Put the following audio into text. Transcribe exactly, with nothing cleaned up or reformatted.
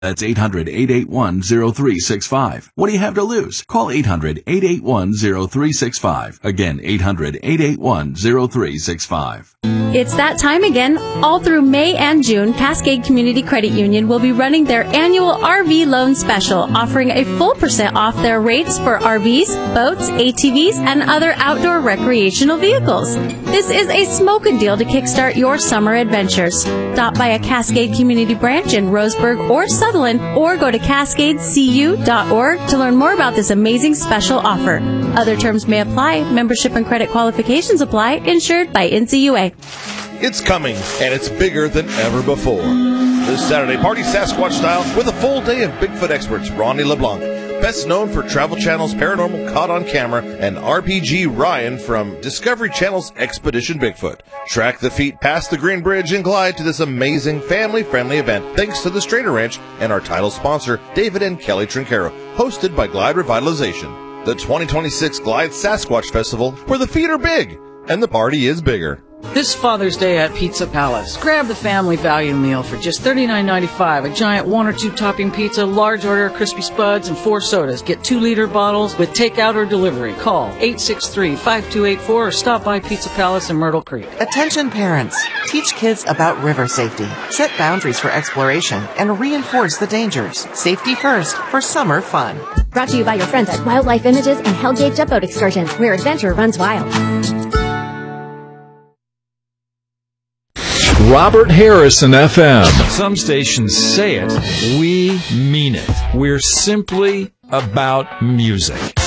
That's eight hundred, eight eight one, zero three six five. What do you have to lose? Call eight hundred, eight eight one, zero three six five. Again, eight hundred, eight eight one, zero three six five. It's that time again. All through May and June, Cascade Community Credit Union will be running their annual R V loan special, offering a full percent off their rates for R Vs, boats, A T Vs, and other outdoor recreational vehicles. This is a smoking deal to kickstart your summer adventures. Stop by a Cascade Community branch in Roseburg or Sutherland, or go to cascade c u dot org to learn more about this amazing special offer. Other terms may apply. Membership and credit qualifications apply. Insured by N C U A. It's coming, and it's bigger than ever before. This Saturday, party Sasquatch style with a full day of Bigfoot experts. Ronnie LeBlanc, best known for Travel Channel's Paranormal Caught on Camera, and R P G Ryan from Discovery Channel's Expedition Bigfoot. Track the feet past the Green Bridge and glide to this amazing family-friendly event thanks to the Strader Ranch and our title sponsor, David and Kelly Trincaro, hosted by Glide Revitalization. The twenty twenty-six Glide Sasquatch Festival, where the feet are big and the party is bigger. This Father's Day at Pizza Palace. Grab the family value meal for just thirty-nine ninety-five. A giant one or two topping pizza, large order of crispy spuds, and four sodas. Get two liter bottles with takeout or delivery. Call eight six three, five two eight four or stop by Pizza Palace in Myrtle Creek. Attention parents. Teach kids about river safety. Set boundaries for exploration and reinforce the dangers. Safety first for summer fun. Brought to you by your friends at Wildlife Images and Hellgate Jet Boat Excursion, where adventure runs wild. Robert Harrison F M. Some stations say it, we mean it. We're simply about music.